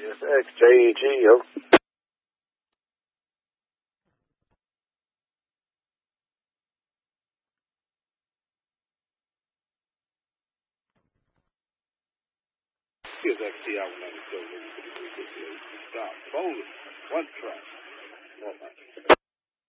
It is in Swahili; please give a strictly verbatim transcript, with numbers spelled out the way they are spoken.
S X J E G, yo. Here's X T I one ninety-seven. Stop. Phone